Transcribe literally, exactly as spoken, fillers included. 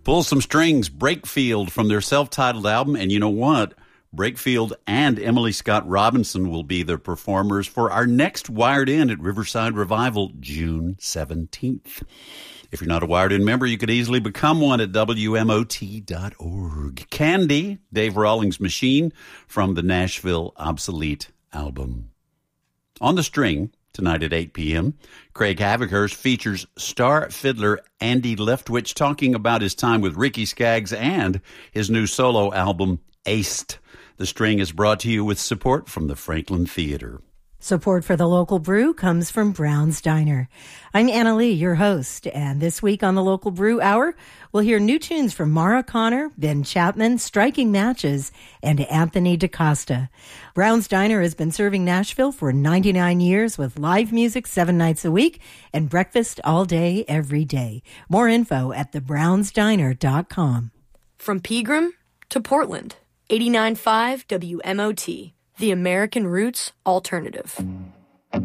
Pull some strings, Brakefield, from their self-titled album. And you know what? Brakefield and Emily Scott Robinson will be the performers for our next Wired In at Riverside Revival, June seventeenth. If you're not a Wired In member, you could easily become one at W M O T dot org. Candy, Dave Rawlings' Machine, from the Nashville Obsolete album. On the String, tonight at eight p.m., Craig Havikhurst features star fiddler Andy Leftwich talking about his time with Ricky Skaggs and his new solo album, Aced. The String is brought to you with support from the Franklin Theater. Support for the local brew comes from Brown's Diner. I'm Anna Lee, your host, and this week on the Local Brew Hour, we'll hear new tunes from Mara Connor, Ben Chapman, Striking Matches, and Anthony DaCosta. Brown's Diner has been serving Nashville for ninety-nine years with live music seven nights a week and breakfast all day, every day. More info at the browns diner dot com. From Pegram to Portland, eighty-nine point five W M O T, the American Roots Alternative.